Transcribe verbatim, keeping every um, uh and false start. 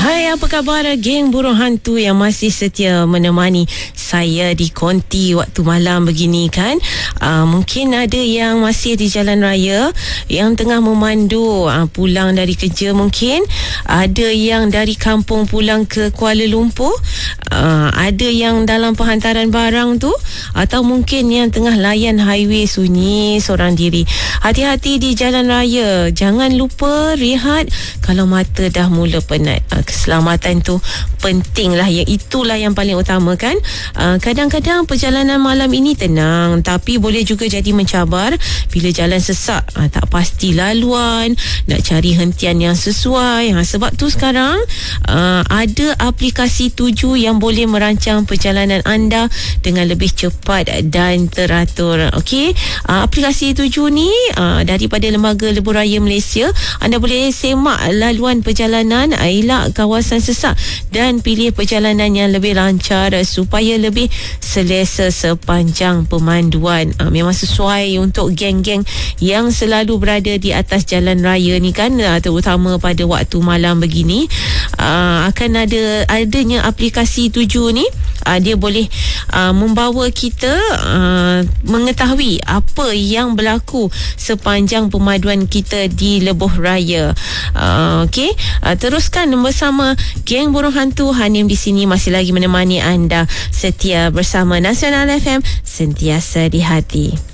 Hai, apa khabar geng burung hantu yang masih setia menemani saya di konti waktu malam begini kan. uh, Mungkin ada yang masih di jalan raya, yang tengah memandu uh, pulang dari kerja mungkin. Ada yang dari kampung pulang ke Kuala Lumpur, uh, ada yang dalam penghantaran barang tu, atau mungkin yang tengah layan highway sunyi seorang diri. Hati-hati di jalan raya, jangan lupa rehat kalau mata dah mula penat. uh, Keselamatan tu penting lah, ya, itulah yang paling utama kan. uh, Kadang-kadang perjalanan malam ini tenang, tapi boleh juga jadi mencabar bila jalan sesak, uh, tak pasti laluan, nak cari hentian yang sesuai. uh, Sebab tu sekarang uh, ada aplikasi Tuju yang boleh merancang perjalanan anda dengan lebih cepat dan teratur. Okey, uh, aplikasi Tuju ni uh, daripada Lembaga Lebuh Raya Malaysia. Anda boleh semak laluan perjalanan, uh, elak kawasan sesak dan pilih perjalanan yang lebih lancar supaya lebih selesa sepanjang pemanduan. Uh, memang sesuai untuk geng-geng yang selalu berada di atas jalan raya ni kan, uh, terutama pada waktu malam begini. Uh, akan ada adanya aplikasi Tuju ni, uh, dia boleh uh, membawa kita uh, mengetahui apa yang berlaku sepanjang pemanduan kita di Lebuh Raya. Uh, Okey, uh, teruskan bersama geng burung hantu. Hanim di sini masih lagi menemani anda setia bersama Nasional F M, sentiasa di hati.